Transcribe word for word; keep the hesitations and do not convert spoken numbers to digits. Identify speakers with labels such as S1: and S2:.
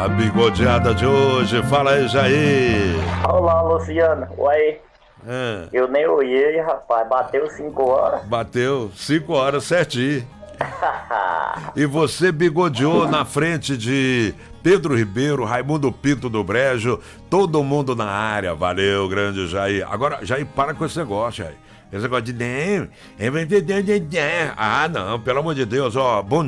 S1: A bigodeada de hoje, fala aí, Jair.
S2: Olá, Luciano. Uai,
S1: É,
S2: eu nem olhei, rapaz. Bateu cinco horas.
S1: bateu cinco horas certinho. E você bigodeou na frente de Pedro Ribeiro, Raimundo Pinto do Brejo, todo mundo na área. Valeu, grande Jair. Agora, Jair, para com esse negócio, Jair. Esse negócio de... Ah, não, pelo amor de Deus, ó. Bom